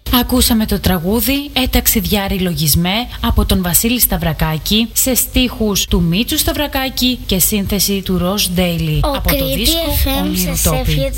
Ακούσαμε το τραγούδι «Ταξιδιάρι λογισμέ» από τον Βασίλη Σταυρακάκη σε στίχους του Μίτσου Σταυρακάκη και σύνθεση του Ροζ Ντέιλι από το δίσκο Only Utopia.